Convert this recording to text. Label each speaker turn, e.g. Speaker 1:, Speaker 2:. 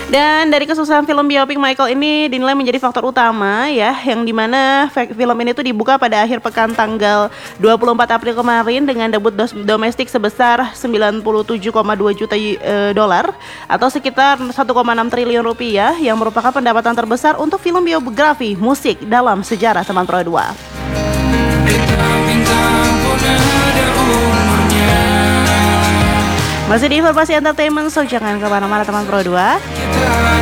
Speaker 1: Dan dari kesuksesan film biopik Michael ini dinilai menjadi faktor utama ya, yang dimana film ini tuh dibuka pada akhir pekan tanggal 24 April kemarin dengan debut domestik sebesar 97,2 juta dolar atau sekitar 1,6 triliun rupiah, yang merupakan pendapatan terbesar untuk film biografi musik dalam sejarah Teman Pro 2. Masih di informasi entertainment, so jangan kemana-mana Teman Pro 2.